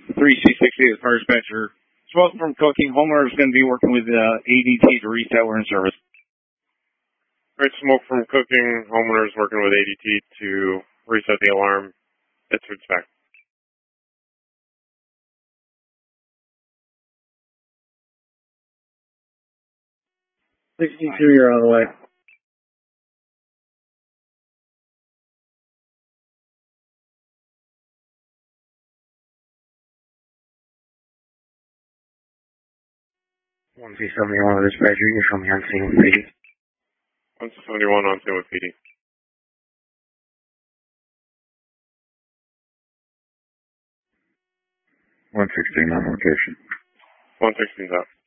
3C60 as fire dispatcher. Smoke from cooking. Homeowner is going to be working with ADT to reset we're in service. All right, smoke from cooking. Homeowner is working with ADT to reset the alarm. It's back. 62, you're on the way. One 71 dispatcher, you can show me on scene with PD. 171 on scene with PD. 116 on location. 116's out.